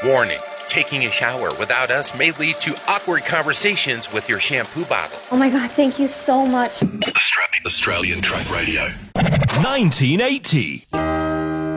Warning, taking a shower without us may lead to awkward conversations with your shampoo bottle. Oh my God, thank you so much. Australian Track Radio. 1980.